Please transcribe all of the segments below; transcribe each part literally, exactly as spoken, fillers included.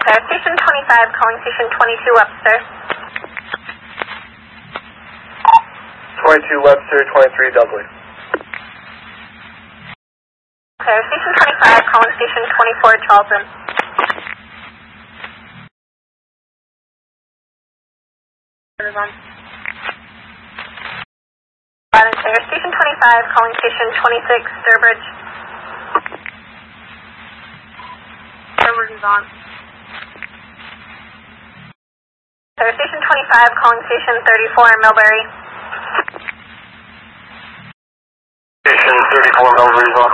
Claire. Station twenty-five, calling station twenty-two Webster. twenty-two Webster, twenty-three Dudley. Claire. Station twenty-five, calling station twenty-four Charlton. Loud and clear. Station twenty-five, calling station twenty-six Sturbridge. Sturbridge is on. Claire. Station twenty-five, calling station thirty-four Millbury. Station thirty-four Millbury is on.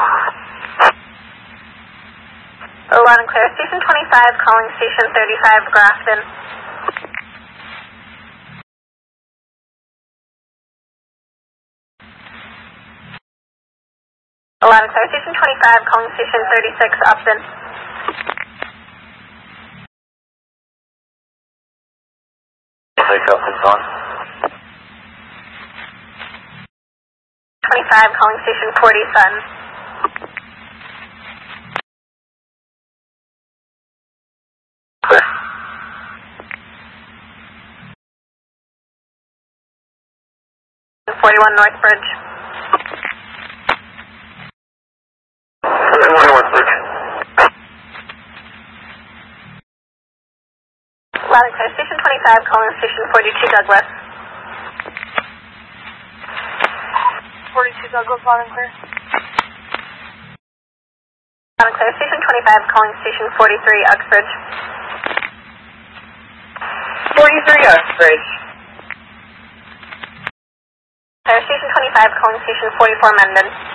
Loud and clear. Station twenty-five, calling station thirty-five Grafton. Loud and clear. Station twenty-five, calling station thirty-six Upton. Take Upton's on. twenty-five, calling station forty Sutton. Clear. forty-one Northbridge. forty-one Northbridge. Loud and clear. Station twenty-five, calling station forty-two Douglas. forty-two Douglas, loud and clear. Loud and clear. Station twenty-five, calling station forty-three Uxbridge. forty-three Uxbridge. Clear. Station twenty-five, calling station forty-four Mendon.